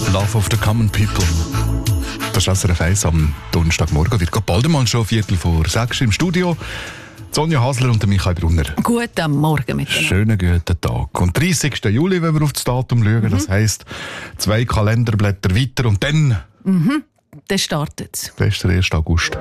Love of the Common People. Das ist SRF 1 am Donnerstagmorgen. Wird bald einmal schon 5:45 im Studio. Sonja Hasler und Michael Brunner. Guten Morgen miteinander. Schönen guten Tag. Und 30. Juli, wenn wir auf das Datum schauen, das heisst 2 Kalenderblätter weiter und dann... Dann startet es. Das ist der 1. August.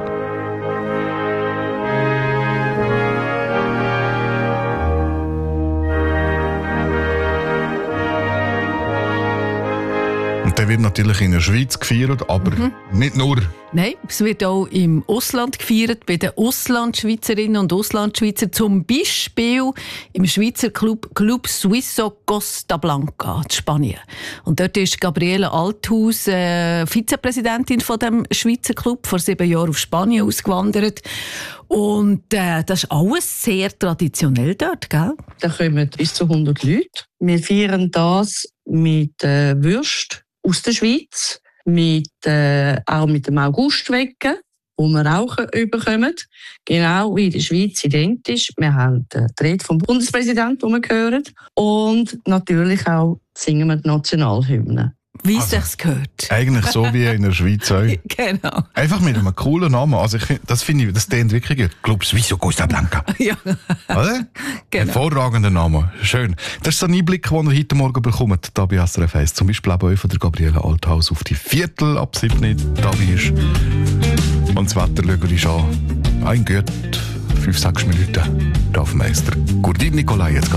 Und der wird natürlich in der Schweiz gefeiert, aber nicht nur. Nein, es wird auch im Ausland gefeiert, bei den Auslandschweizerinnen und Auslandschweizer, zum Beispiel im Schweizer Club Suisso Costa Blanca in Spanien. Und dort ist Gabriele Althaus, Vizepräsidentin von dem Schweizer Club, vor 7 Jahren auf Spanien ausgewandert. Und das ist alles sehr traditionell dort, gell? Da kommen bis zu 100 Leute. Wir feiern das mit Würst aus der Schweiz, auch mit dem Augustwecken, wo wir auch bekommen. Genau wie in der Schweiz identisch. Wir haben die Rede vom Bundespräsidenten, die wir hören. Und natürlich auch singen wir die Nationalhymne. Wie es sich gehört. Eigentlich so wie in der Schweiz auch. Genau. Einfach mit einem coolen Namen. Also das klingt wirklich gut. Club Suisso Costa Blanca. Ja. Oder? Genau. Hervorragender Name. Schön. Das ist so ein Einblick, den ihr heute Morgen bekommt, hier bei SRF 1. Zum Beispiel auch von der Gabriele Althaus auf die 7:15 dabei ist. Und das Wetter schauen wir an. Ein gut 5-6 Minuten. Dorfmeister Gurdin Nikolai jetzt